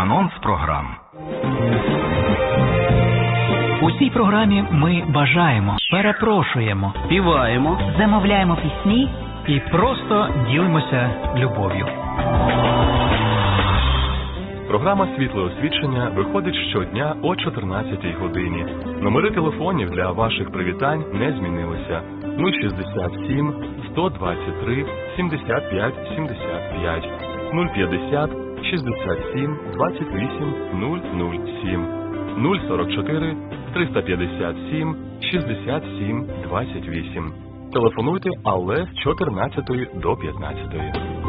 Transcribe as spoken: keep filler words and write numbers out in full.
Анонс програм. У цій програмі ми бажаємо, перепрошуємо, співаємо, замовляємо пісні і просто ділимося любов'ю. Програма «Світле освічення» виходить щодня о чотирнадцятій годині. Номери телефонів для ваших привітань не змінилися. нуль шістдесят сім сто двадцять три сімдесят п'ять сімдесят п'ять, нуль п'ятдесят шістдесят сім двадцять вісім нуль нуль сім, нуль сорок чотири триста п'ятдесят сім шістдесят сім двадцять вісім. Телефонуйте, але з чотирнадцятої до п'ятнадцятої.